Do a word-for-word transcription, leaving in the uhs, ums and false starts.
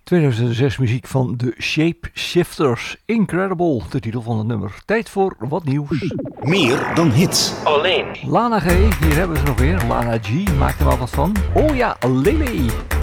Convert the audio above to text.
tweeduizend zes muziek van de Shapeshifters. Incredible, de titel van het nummer. Tijd voor wat nieuws. Meer dan hits. Alleen. Lana G, hier hebben we ze nog weer. Lana G, maak er wel wat van. Oh ja, Lily.